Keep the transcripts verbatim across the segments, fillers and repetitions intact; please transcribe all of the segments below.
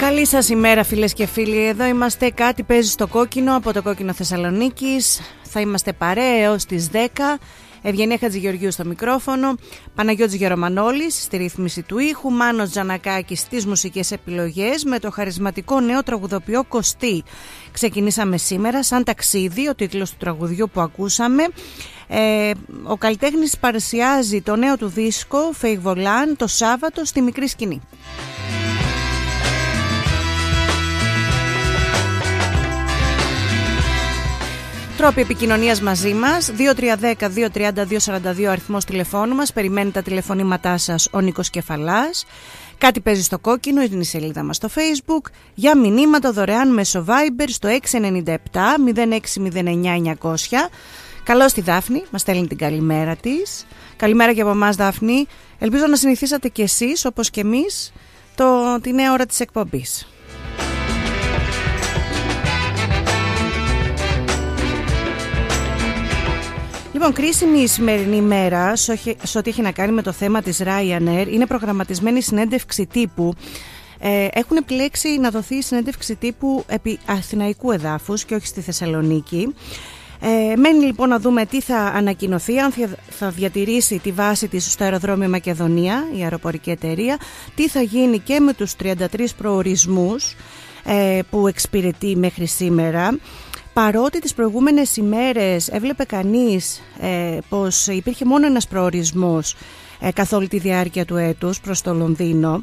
Καλή σας ημέρα φίλες και φίλοι, εδώ είμαστε, κάτι παίζει στο κόκκινο από το Κόκκινο Θεσσαλονίκης. Θα είμαστε παρέα έως τις δέκα. Ευγενία Χατζηγεωργίου στο μικρόφωνο, Παναγιώτης Γερομανόλης στη ρύθμιση του ήχου, Μάνος Τζανακάκης στις μουσικές επιλογές, με το χαρισματικό νέο τραγουδοποιό Κωστή. Ξεκινήσαμε σήμερα σαν ταξίδι, ο τίτλος του τραγουδιού που ακούσαμε. Ε, ο καλλιτέχνης παρουσιάζει το νέο του δίσκο Fake Volant το Σάββατο στη Μικρή Σκηνή. Τρόποι επικοινωνίας μαζί μας, δύο τρία ένα μηδέν δύο τρία μηδέν δύο τέσσερα δύο αριθμός τηλεφώνου μας, περιμένει τα τηλεφωνήματά σας ο Νίκος Κεφαλάς. Κάτι παίζει στο κόκκινο, είναι η σελίδα μας στο Facebook. Για μηνύματα δωρεάν μέσω Viber στο έξι εννιά επτά μηδέν έξι μηδέν εννιά εννιακόσια. Καλώς τη Δάφνη, μας στέλνει την καλημέρα της. Καλημέρα και από εμάς, Δάφνη. Ελπίζω να συνηθίσατε κι εσείς, όπως και εμείς, το, τη νέα ώρα της εκπομπής. Λοιπόν, κρίσιμη η σημερινή ημέρα σε ό,τι έχει να κάνει με το θέμα της Ryanair. Είναι προγραμματισμένη συνέντευξη τύπου. Ε, έχουν επιλέξει να δοθεί συνέντευξη τύπου επί αθηναϊκού εδάφους και όχι στη Θεσσαλονίκη. Ε, μένει λοιπόν να δούμε τι θα ανακοινωθεί, αν θα διατηρήσει τη βάση της στο αεροδρόμιο Μακεδονία, η αεροπορική εταιρεία, τι θα γίνει και με τους τριάντα τρεις προορισμούς ε, που εξυπηρετεί μέχρι σήμερα. Παρότι τις προηγούμενες ημέρες έβλεπε κανείς ε, πως υπήρχε μόνο ένας προορισμός ε, καθ' όλη τη διάρκεια του έτους προς το Λονδίνο,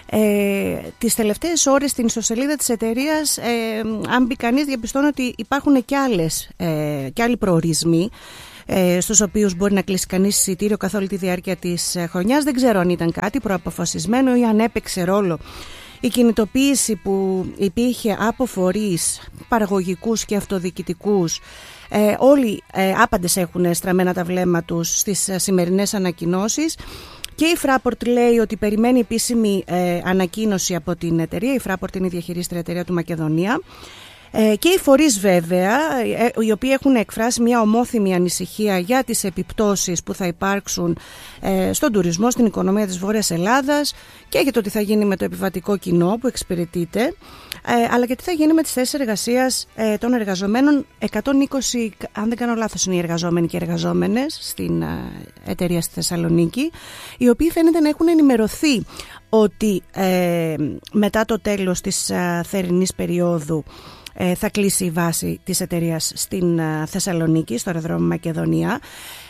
ε, τις τελευταίες ώρες στην ιστοσελίδα της εταιρείας, ε, αν μπει κανείς, διαπιστώνει ότι υπάρχουν και, άλλες, ε, και άλλοι προορισμοί ε, στους οποίους μπορεί να κλείσει κανείς εισιτήριο καθ' όλη τη διάρκεια της χρονιάς. Δεν ξέρω αν ήταν κάτι προαποφασισμένο ή αν έπαιξε ρόλο η κινητοποίηση που υπήρχε από φορείς παραγωγικούς και αυτοδιοικητικούς. Ε, όλοι ε, άπαντες έχουν στραμμένα τα βλέμμα τους στις ε, σημερινές ανακοινώσεις. Και η Fraport λέει ότι περιμένει επίσημη ε, ανακοίνωση από την εταιρεία. Η Fraport είναι η διαχειρίστρια εταιρεία του Μακεδονία. Ε, και οι φορείς βέβαια, ε, οι οποίοι έχουν εκφράσει μια ομόθυμη ανησυχία για τις επιπτώσεις που θα υπάρξουν ε, στον τουρισμό, στην οικονομία της Βόρειας Ελλάδας και για το τι θα γίνει με το επιβατικό κοινό που εξυπηρετείται, ε, αλλά και τι θα γίνει με τις θέσεις εργασίας ε, των εργαζομένων. εκατόν είκοσι, αν δεν κάνω λάθος, είναι οι εργαζόμενοι και εργαζόμενες στην ε, εταιρεία στη Θεσσαλονίκη, οι οποίοι φαίνεται να έχουν ενημερωθεί ότι ε, μετά το τέλος της ε, θερινής περίοδου θα κλείσει η βάση της εταιρείας στην Θεσσαλονίκη, στο αεροδρόμιο Μακεδονία.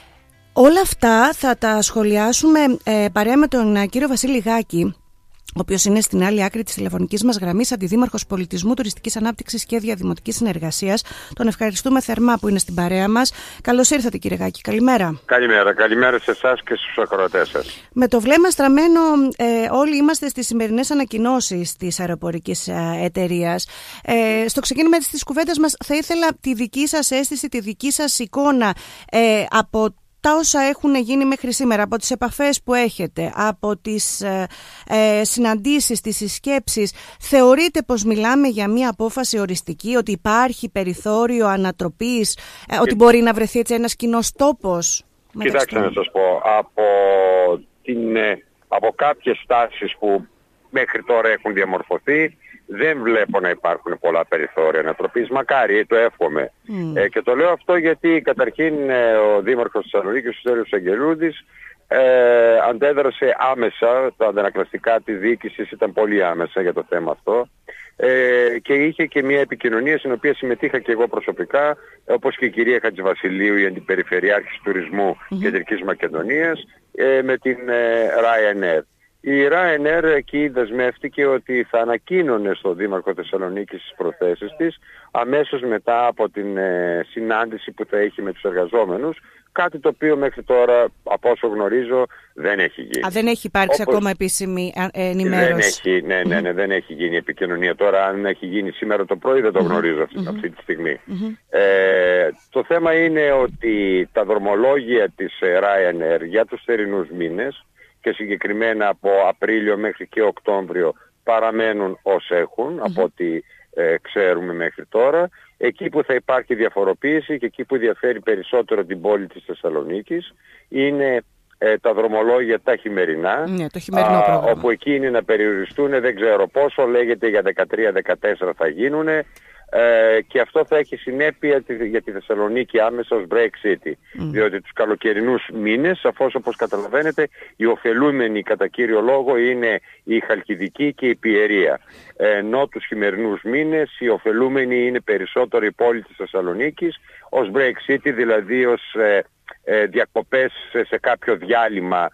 Όλα αυτά θα τα σχολιάσουμε ε, παρέα με τον κύριο Βασίλη Γάκη, ο οποίος είναι στην άλλη άκρη της τηλεφωνικής μας γραμμής, αντιδήμαρχος Πολιτισμού, Τουριστικής Ανάπτυξης και Διαδημοτικής Συνεργασίας. Τον ευχαριστούμε θερμά που είναι στην παρέα μας. Καλώς ήρθατε, κύριε Γάκη. Καλημέρα. Καλημέρα. Καλημέρα σε εσάς και στους ακροατές σας. Με το βλέμμα στραμμένο, ε, όλοι είμαστε στις σημερινές ανακοινώσεις της αεροπορικής ε, εταιρείας. Ε, στο ξεκίνημα της κουβέντας μας, θα ήθελα τη δική σας αίσθηση, τη δική σας εικόνα ε, από τα όσα έχουν γίνει μέχρι σήμερα, από τις επαφές που έχετε, από τις ε, ε, συναντήσεις, τις συσκέψεις. Θεωρείτε πως μιλάμε για μια απόφαση οριστική, ότι υπάρχει περιθώριο ανατροπής, ε, ότι μπορεί να βρεθεί έτσι ένας κοινός τόπος? Κοιτάξτε να σας πω, από, την, ε, από κάποιες στάσεις που μέχρι τώρα έχουν διαμορφωθεί, δεν βλέπω να υπάρχουν πολλά περιθώρια ανατροπής. Μακάρι, το εύχομαι. Mm. Ε, και το λέω αυτό γιατί καταρχήν ε, ο Δήμαρχος της Θεσσαλονίκης, ο Στέλιος Αγγελούδης, ε, αντέδρασε άμεσα. Τα αντανακλαστικά της διοίκησης ήταν πολύ άμεσα για το θέμα αυτό. Ε, και είχε και μια επικοινωνία στην οποία συμμετείχα και εγώ προσωπικά, όπως και η κυρία Χατζηβασιλείου, η Αντιπεριφερειάρχης Τουρισμού mm-hmm. Κεντρικής Μακεδονίας, ε, με την ε, Ryanair. Η Ryanair εκεί δεσμεύτηκε ότι θα ανακοίνωνε στον Δήμαρχο Θεσσαλονίκης τις προθέσεις της αμέσως μετά από την ε, συνάντηση που θα έχει με τους εργαζόμενους, κάτι το οποίο μέχρι τώρα, από όσο γνωρίζω, δεν έχει γίνει. Α, δεν έχει υπάρξει Όπως... ακόμα επίσημη ενημέρωση. Δεν έχει, ναι, ναι, ναι, δεν έχει γίνει επικοινωνία. Τώρα, αν έχει γίνει σήμερα το πρωί, δεν το γνωρίζω αυτή, mm-hmm. αυτή τη στιγμή. Mm-hmm. Ε, το θέμα είναι ότι τα δρομολόγια της Ryanair για τους θερινούς μήνες και συγκεκριμένα από Απρίλιο μέχρι και Οκτώβριο παραμένουν ως έχουν, mm-hmm. από ό,τι ε, ξέρουμε μέχρι τώρα. Εκεί που θα υπάρχει διαφοροποίηση και εκεί που διαφέρει περισσότερο την πόλη της Θεσσαλονίκης είναι ε, τα δρομολόγια τα χειμερινά, ναι, το χειμερινό α, πρόγραμμα. όπου εκείνοι να περιοριστούν, δεν ξέρω πόσο, λέγεται για δεκατρία δεκατέσσερα θα γίνουν, ε, και αυτό θα έχει συνέπεια για τη Θεσσαλονίκη άμεσα ως break city, mm. διότι τους καλοκαιρινούς μήνες, σαφώς όπως καταλαβαίνετε, οι ωφελούμενοι κατά κύριο λόγο είναι η Χαλκιδική και η Πιερία, ενώ τους χειμερινούς μήνες οι ωφελούμενοι είναι περισσότερο η πόλη της Θεσσαλονίκης ως break city, δηλαδή ως ε, ε, διακοπές σε κάποιο διάλειμμα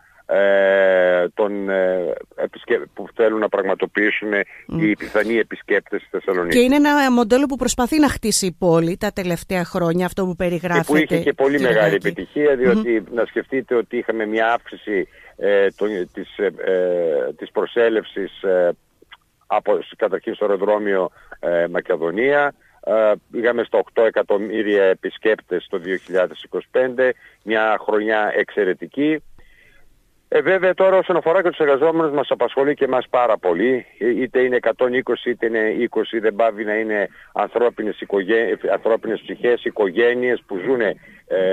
Ε, των, ε, επισκε... που θέλουν να πραγματοποιήσουν mm. οι πιθανοί επισκέπτες στη Θεσσαλονίκη. Και είναι ένα μοντέλο που προσπαθεί να χτίσει η πόλη τα τελευταία χρόνια, αυτό που περιγράφεται. Και που είχε και πολύ μεγάλη επιτυχία, διότι mm-hmm. να σκεφτείτε ότι είχαμε μια αύξηση ε, το, της, ε, της προσέλευσης ε, από, καταρχήν στο αεροδρόμιο ε, Μακεδονία. Uh, πήγαμε στα οκτώ εκατομμύρια επισκέπτες το δύο χιλιάδες είκοσι πέντε, μια χρονιά εξαιρετική. Ε, βέβαια τώρα όσον αφορά και τους εργαζόμενους μας απασχολεί και εμάς πάρα πολύ, είτε είναι εκατόν είκοσι είτε είναι είκοσι, δεν πάβει να είναι ανθρώπινες, οικογέ... ανθρώπινες ψυχές, οικογένειες που ζουν ε,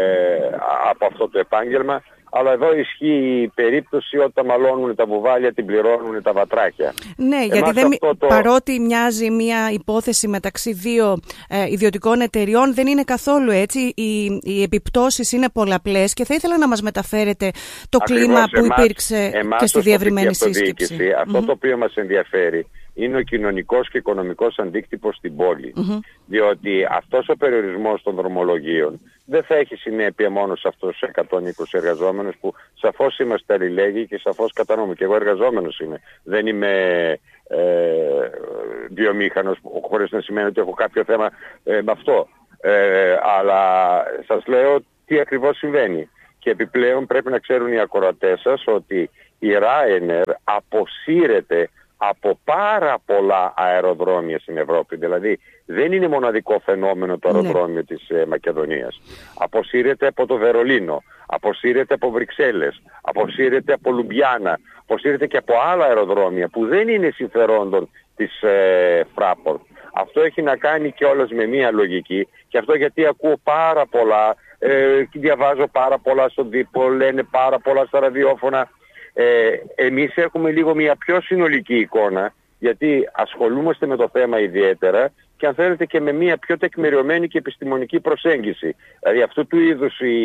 από αυτό το επάγγελμα. Αλλά εδώ ισχύει η περίπτωση όταν μαλώνουν τα βουβάλια, την πληρώνουν τα βατράχια. Ναι, Εμάς γιατί δεν, το... παρότι μοιάζει μια υπόθεση μεταξύ δύο ε, ιδιωτικών εταιριών, δεν είναι καθόλου έτσι. Οι, οι επιπτώσεις είναι πολλαπλές και θα ήθελα να μας μεταφέρετε το Ακριβώς, κλίμα που εμάς, υπήρξε εμάς και στη διευρυμένη σύσκεψη. Αυτό mm-hmm. το οποίο μας ενδιαφέρει είναι ο κοινωνικός και οικονομικός αντίκτυπος στην πόλη. Mm-hmm. Διότι αυτός ο περιορισμός των δρομολογίων δεν θα έχει συνέπεια μόνο σε αυτούς τους εκατόν είκοσι εργαζόμενους που σαφώς είμαστε αλληλέγγυοι και σαφώς κατανοούμε. Και εγώ εργαζόμενος είμαι. Δεν είμαι ε, βιομήχανος, χωρίς να σημαίνει ότι έχω κάποιο θέμα ε, με αυτό. Ε, αλλά σας λέω τι ακριβώς συμβαίνει. Και επιπλέον πρέπει να ξέρουν οι ακροατές σας ότι η Ryanair αποσύρεται από πάρα πολλά αεροδρόμια στην Ευρώπη. Δηλαδή δεν είναι μοναδικό φαινόμενο το αεροδρόμιο ναι. της ε, Μακεδονίας. Αποσύρεται από το Βερολίνο, αποσύρεται από Βρυξέλλες, αποσύρεται από Λουμπιάννα, αποσύρεται και από άλλα αεροδρόμια που δεν είναι συμφερόντων της ε, Fraport. Αυτό έχει να κάνει κιόλας με μία λογική, και αυτό γιατί ακούω πάρα πολλά, ε, διαβάζω πάρα πολλά στον τύπο, λένε πάρα πολλά στα ραδιόφωνα. Ε, εμείς έχουμε λίγο μια πιο συνολική εικόνα, γιατί ασχολούμαστε με το θέμα ιδιαίτερα και αν θέλετε και με μια πιο τεκμηριωμένη και επιστημονική προσέγγιση. Δηλαδή αυτού του είδους, η,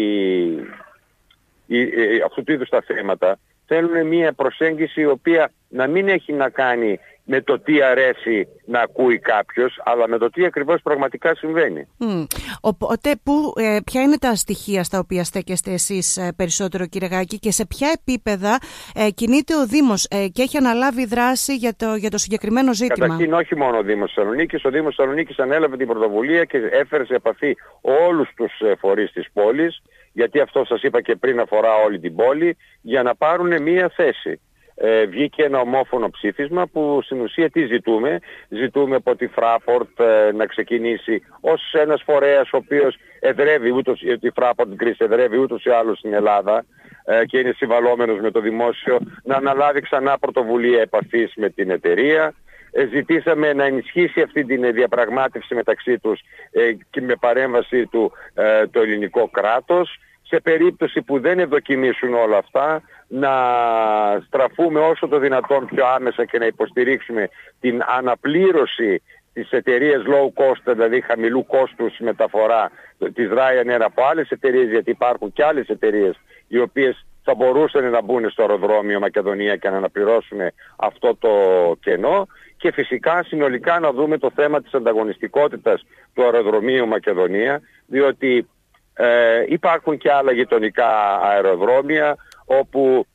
η, η, αυτού του είδους τα θέματα θέλουν μια προσέγγιση η οποία να μην έχει να κάνει με το τι αρέσει να ακούει κάποιος, αλλά με το τι ακριβώς πραγματικά συμβαίνει. Mm. Οπότε, που, ε, ποια είναι τα στοιχεία στα οποία στέκεστε εσείς ε, περισσότερο, κύριε Γάκη, και σε ποια επίπεδα ε, κινείται ο Δήμος ε, και έχει αναλάβει δράση για το, για το συγκεκριμένο ζήτημα? Καταρχήν, όχι μόνο ο Δήμος Θεσσαλονίκης. Ο Δήμος Θεσσαλονίκης ανέλαβε την πρωτοβουλία και έφερε σε επαφή όλους τους ε, φορείς της πόλης, γιατί αυτό σας είπα και πριν αφορά όλη την πόλη, για να πάρουν μία θέση. Ε, βγήκε ένα ομόφωνο ψήφισμα που στην ουσία τι ζητούμε. Ζητούμε από τη Fraport ε, να ξεκινήσει ως ένας φορέας ο οποίος εδρεύει ούτως, η Fraport κρίση εδρεύει ούτως ή άλλως στην Ελλάδα ε, και είναι συμβαλόμενος με το δημόσιο, να αναλάβει ξανά πρωτοβουλία επαφής με την εταιρεία. Ε, ζητήσαμε να ενισχύσει αυτή την διαπραγμάτευση μεταξύ τους ε, και με παρέμβαση του ε, το ελληνικό κράτος. Σε περίπτωση που δεν ευδοκιμήσουν όλα αυτά, να στραφούμε όσο το δυνατόν πιο άμεσα και να υποστηρίξουμε την αναπλήρωση της εταιρείας low cost, δηλαδή χαμηλού κόστους μεταφορά της Ryanair από άλλες εταιρείες, γιατί υπάρχουν και άλλες εταιρείες οι οποίες θα μπορούσαν να μπουν στο αεροδρόμιο Μακεδονία και να αναπληρώσουν αυτό το κενό. Και φυσικά συνολικά να δούμε το θέμα της ανταγωνιστικότητας του αεροδρομίου Μακεδονία, διότι Ε, υπάρχουν και άλλα γειτονικά αεροδρόμια όπου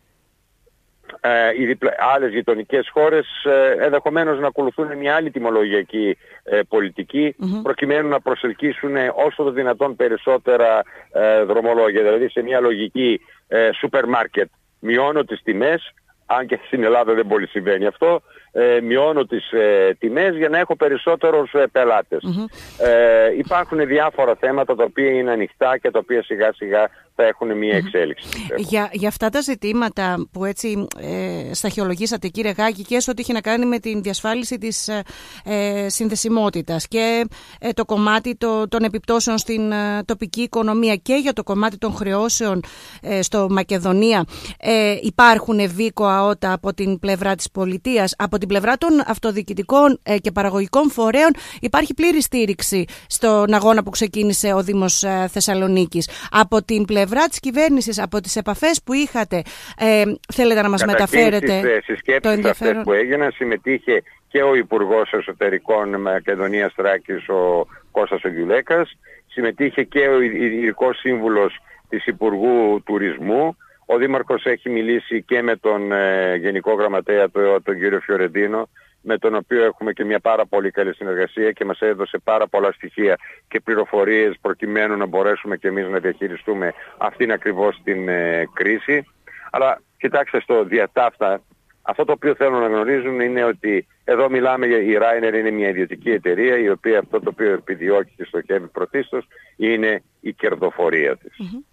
ε, οι διπλα... άλλες γειτονικές χώρες ε, ενδεχομένως να ακολουθούν μια άλλη τιμολογιακή ε, πολιτική mm-hmm. προκειμένου να προσελκύσουν όσο το δυνατόν περισσότερα ε, δρομολόγια. Δηλαδή σε μια λογική ε, σούπερ μάρκετ μειώνω τις τιμές, αν και στην Ελλάδα δεν πολύ συμβαίνει αυτό, ε, μειώνω τις ε, τιμές για να έχω περισσότερους ε, πελάτες. Mm-hmm. Ε, υπάρχουν διάφορα θέματα τα οποία είναι ανοιχτά και τα οποία σιγά σιγά θα έχουν μια εξέλιξη. Για, για αυτά τα ζητήματα που έτσι ε, σταχυολογήσατε, κύριε Γάκη, και ό,τι έχει να κάνει με την διασφάλιση της ε, συνδεσιμότητας και ε, το κομμάτι το, των επιπτώσεων στην ε, τοπική οικονομία και για το κομμάτι των χρεώσεων ε, στο Μακεδονία, ε, υπάρχουν ευήκοα ότα από την πλευρά της πολιτείας, από την πλευρά των αυτοδιοικητικών ε, και παραγωγικών φορέων υπάρχει πλήρη στήριξη στον αγώνα που ξεκίνησε ο Δήμος ε, Θεσσαλονίκης. Από την πλευρά της κυβέρνησης, από τις επαφές που είχατε, ε, θέλετε να μας Καταρχήν, μεταφέρετε στις, στις σκέψεις το ενδιαφέρον. αυτές που έγιναν συμμετείχε και ο Υπουργός Εσωτερικών Μακεδονίας Θράκης, ο Κώστας ο Γιουλέκας, συμμετείχε και ο Ειδικός Σύμβουλος της Υπουργού Τουρισμού. Ο Δήμαρχος έχει μιλήσει και με τον ε, Γενικό Γραμματέα, τον, τον κύριο Φιωρεντίνο, με τον οποίο έχουμε και μια πάρα πολύ καλή συνεργασία και μας έδωσε πάρα πολλά στοιχεία και πληροφορίες προκειμένου να μπορέσουμε και εμείς να διαχειριστούμε αυτήν ακριβώς την ε, κρίση. Αλλά κοιτάξτε, στο διατάφτα, αυτό το οποίο θέλουν να γνωρίζουν είναι ότι εδώ μιλάμε για η Ryanair, είναι μια ιδιωτική εταιρεία η οποία αυτό το οποίο επιδιώκει και στοχεύει πρωτίστως είναι η κερδοφορία της. Mm-hmm.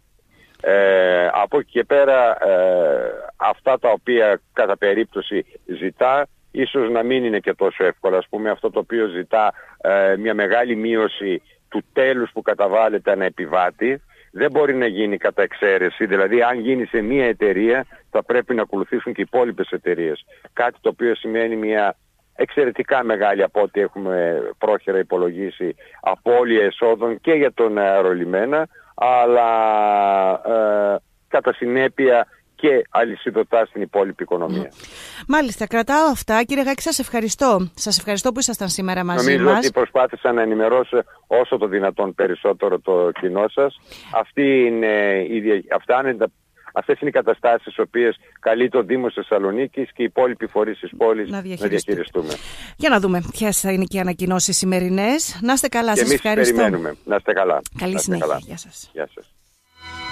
Ε, από εκεί και πέρα ε, αυτά τα οποία κατά περίπτωση ζητά ίσως να μην είναι και τόσο εύκολα. Ας πούμε αυτό το οποίο ζητά ε, μια μεγάλη μείωση του τέλους που καταβάλλεται ανά επιβάτη δεν μπορεί να γίνει κατά εξαίρεση. Δηλαδή αν γίνει σε μια εταιρεία θα πρέπει να ακολουθήσουν και οι υπόλοιπες εταιρείες. Κάτι το οποίο σημαίνει μια εξαιρετικά μεγάλη, από ό,τι έχουμε πρόχειρα υπολογίσει, απώλεια εσόδων και για τον αερολιμένα, αλλά ε, κατά συνέπεια και αλυσιδωτά στην υπόλοιπη οικονομία. Μάλιστα, κρατάω αυτά. Κύριε Γάκη, σας ευχαριστώ. Σας ευχαριστώ που ήσασταν σήμερα μαζί Νομίζω μας. Νομίζω ότι προσπάθησα να ενημερώσω όσο το δυνατόν περισσότερο το κοινό σας. Αυτή είναι, αυτά είναι τα Αυτές είναι οι καταστάσεις στις οποίες καλεί το Δήμος Θεσσαλονίκης και οι υπόλοιποι φορείς της πόλης να, να διαχειριστούμε. Για να δούμε ποιες θα είναι και οι ανακοινώσεις σημερινές. Να είστε καλά, και σας εμείς ευχαριστώ. Περιμένουμε. Να είστε καλά. Καλή να είστε συνέχεια. Καλά. Γεια σας. Γεια σας.